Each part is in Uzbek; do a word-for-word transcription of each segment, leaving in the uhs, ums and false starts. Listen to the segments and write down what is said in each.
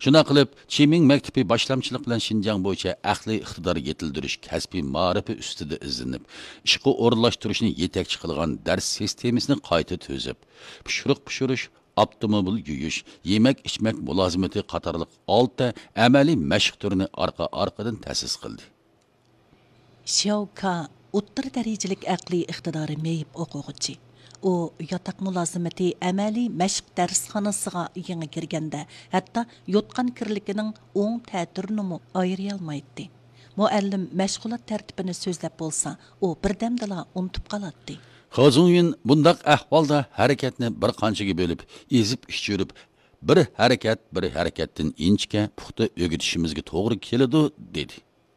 Shuna qilib, Chiming maktabi boshlamchilik bilan Xinjiang bo'yicha aqliy iqtidor yetildirish, kasbiy ma'rifi ustida izlanib, ishga o'rinlashtirishni yetakchi qilgan dars sistemasini qayta tuzib, pishiriq pishirish, avtomobil yuyish, yemak ichmak mulozimati qatorliq olti amaliy mashq turini orqa-orqadan ta'sis qildi. Xiaoka o'rta darajalik aqliy iqtidori meyib o'quvchi. U yotoq mulozimati amaliy mashq darsxonasiga yangi kirganda, hatto yotqan kirligining o'ng ta'tirini ayira olmaydi. Muallim mashg'ulot tartibini so'zlab bo'lsa, u birdamdala unutib qoladi. Xozunyin bundaq ahvolda harakatni bir qanchaga bo'lib, ezib ishchirib, bir harakat bir harakatdan inchga puxta o'gitishimizga to'g'ri keladi, dedi.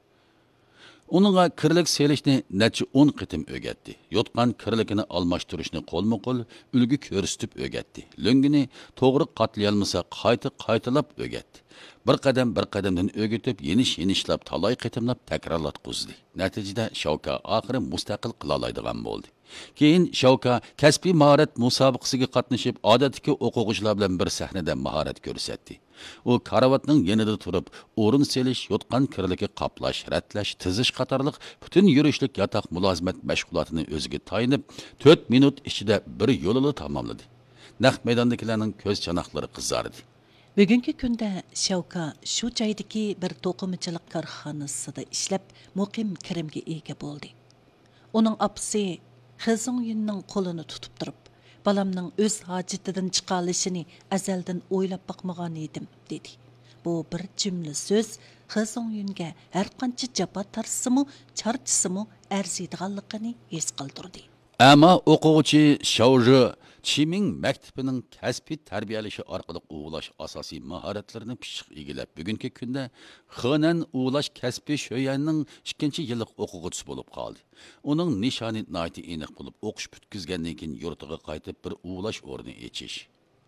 Onunğa kirlik selishni necha o'n qitim o'gatdi. Yotqan kirlikini almashtirishni qo'lma-qo'l ulgu ko'rsatib o'gatdi. Lo'ngini to'g'ri qatlayolmasa qayta qaytalab o'gatdi. Bir qadam bir qadamdan o'gitib, yenish-yenishlab talay qitimlab takrorlatqizdi. Natijada Shauka oxiri mustaqil qila oladigan bo'ldi. Keyin Shauka kasbiy mahorat musobaqasiga qatnashib, odatdagi o'quvchilar bilan bir sahnada mahorat ko'rsatdi. U karavatning yanida turib, o'rin selish, yotqan kirligi qaplash, ratlash, tizish qatorliq butun yurishlik yotoq mulozimat mashg'ulotini o'ziga tayinib, to'rt minut ichida bir yo'lini tamomladi. Naq maydondagilarning ko'z chanoqlari qizardi. Bugungi kunda Shauka shu joydagi bir to'qimachilik korxonasida ishlab, muqim kirimga ega bo'ldi. Uning opasi Xizongyinning qo'lini tutib turib, balamning o'z hojatidan chiqalishini azaldan o'ylab baqmagan edim, dedi. Bu bir jumla so'z Xizongyinga har qancha jafo tarsimi, charchisimi arziydiganligini his qildirdi. Ammo o'quvchi Shaoji Chiming maktabining kasbiy tarbiyalashi orqali o'g'lash asosiy mahoratlarini pishiq egilab, bugungi kunda Xenan o'g'lash kasbiy sho'yanning ikkinchi yillik o'quvchisi bo'lib qoldi. Uning nishoni nihoyat aniq bo'lib, o'qish bitkizgandan keyin yurtiga qaytib bir o'g'lash o'rni echish.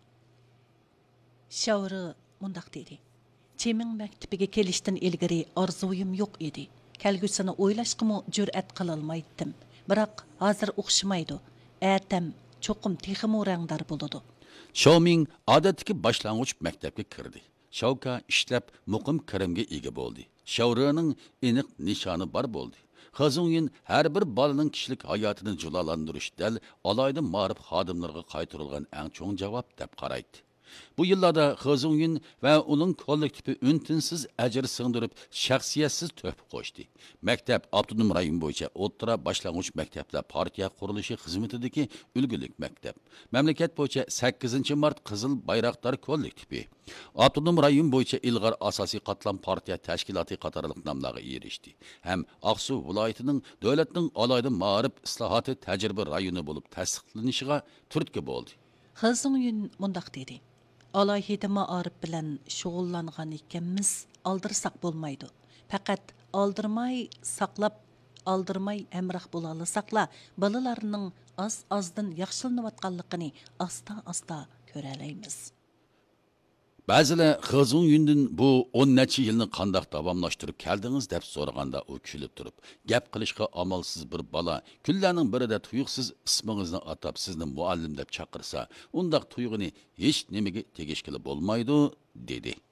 Shaori mundaq dedi. Chiming maktabiga kelishdan ilgari orzuyim yo'q edi. Kelgusini o'ylashqimi jur'at qila olmaydim. Biroq hozir o'xshamaydi. Atam cho'qim texmo rangdar bo'ladi. Xiaoming odatdagi boshlang'ich maktabga kirdi. Shauka ishlab muqim kirimga ega bo'ldi. Shaorining aniq nishoni bor bo'ldi. Xizonyin har bir bolaning kishilik hayotini jilolantirish dal alayda ma'rif xodimlarga qaytarilgan eng cho'ng javob deb qaraydi. Bu yillarda Xizonyin va uning kollektivi untinsiz ajr singdirib, shaxsiyatsiz to'p qo'shdi. Maktab avtonom rayon bo'yicha o'rta boshlang'ich maktablar partiya qurilishi xizmatidagi ulgulik maktab. Mamlakat bo'yicha sakkizinchi mart Qizil bayroqlar kollektivi. Avtonom rayon bo'yicha ilg'or asosiy qatlam partiya tashkiloti qatorliq nomlarga erishdi. Ham Aqsu viloyatining davlatning alayda ma'rif islohoti tajriba rayoni bo'lib tasdiqlanishiga turtki bo'ldi. Xizonyin mundaq dedi. Alayhida ma'arif bilan shug'ullangan ekanmiz, aldirsak bo'lmaydi. Faqat aldirmay saqlab, aldirmay amroq bo'la olsaqla, balalarning az-azdan yaxshilanayotganligini asta-asta ko'ra olamiz. Ba'zilar Xizongyindan bu o'n necha yilni qandoq davomlashtirib keldingiz deb so'raganda u kulib turib, gap qilishga amalsiz bir bola kunlarning birida tuyuqsiz ismingizni atab sizni muallim deb chaqirsa, undaq tuyg'uni hech nimaga tegishkili bo'lmaydi, dedi.